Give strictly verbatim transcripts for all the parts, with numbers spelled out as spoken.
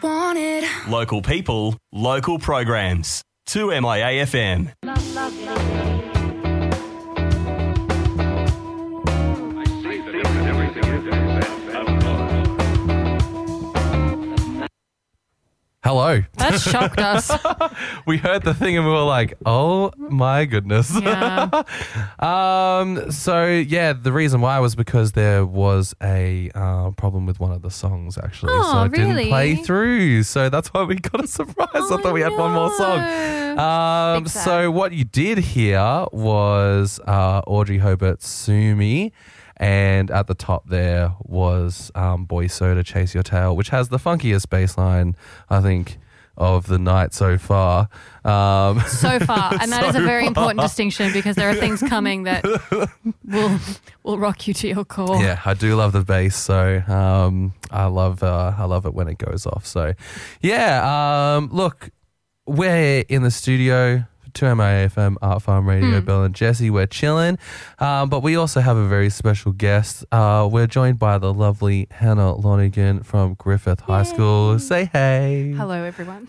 wanted. Local people, local programs. two M I A F M. Hello. That shocked us. We heard the thing and we were like, oh my goodness. Yeah. um. So, yeah, the reason why was because there was a uh, problem with one of the songs, actually. Oh, so it really? didn't play through. So that's why we got a surprise. Oh, I thought we had one more song. no. Um. Big sad. So what you did hear was uh, Audrey Hobart's Sue Me. And at the top there was um, Boy Soda, Chase Your Tail, which has the funkiest bass line, I think, of the night so far. Um, So far. And that So is a very far. important distinction because there are things coming that will will rock you to your core. yeah, I do love the bass, so um, I love uh, I love it when it goes off. So, yeah, um, look, we're in the studio. two M I A F M, Art Farm Radio, Mm. Bill and Jesse, we're chilling. Um, but we also have a very special guest. Uh, we're joined by the lovely Hannah Lonigan from Griffith High School. Say hey. Hello, everyone.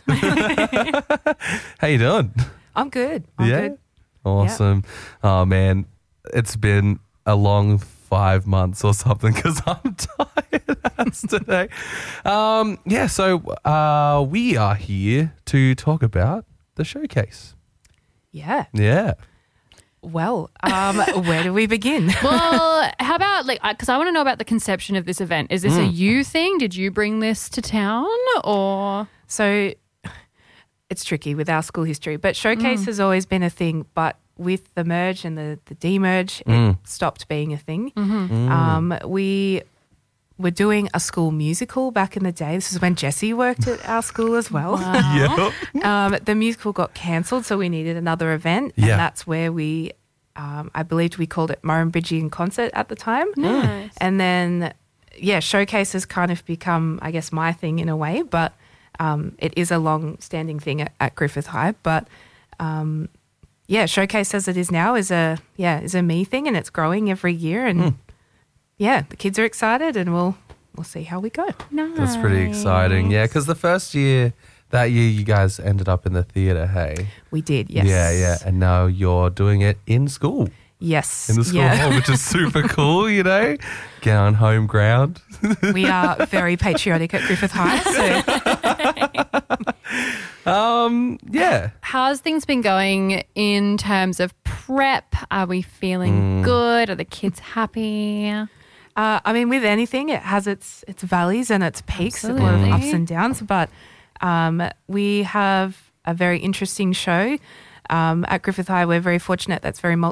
How you doing? I'm good. I'm yeah? good. Awesome. Oh, man, it's been a long five months or something because I'm tired as today. Um, yeah, so uh, we are here to talk about the showcase. Yeah. Yeah. Well, um, where do we begin? Well, how about, like, because I want to know about the conception of this event. Is this a you thing? Did you bring this to town or? So it's tricky with our school history, but showcase has always been a thing, but with the merge and the, the demerge, Mm. it stopped being a thing. Um, we were doing a school musical back in the day. This is when Jessie worked at our school as well. Yeah. Um, the musical got cancelled, so we needed another event. Yeah. And that's where we, um, I believed we called it Murrumbidgee in Concert at the time. Nice. And then, yeah, showcase has kind of become, I guess, my thing in a way, but um, it is a long-standing thing at, at Griffith High. But, um, yeah, showcase as it is now is a, yeah, is a me thing, and it's growing every year. And, yeah, the kids are excited, and we'll we'll see how we go. Nice. That's pretty exciting. Yeah, because the first year, that year you guys ended up in the theatre, hey? We did, yes. Yeah, yeah. And now you're doing it in school, Yes. in the school yeah. hall, which is super cool, you know? Get on home ground. We are very patriotic at Griffith High. So, Um, yeah. How's things been going in terms of prep? Are we feeling good? Are the kids happy? uh, I mean, with anything, it has its its valleys and its peaks, a lot of Absolutely. ups and downs. But um, we have a very interesting show um, at Griffith High. We're very fortunate. That's very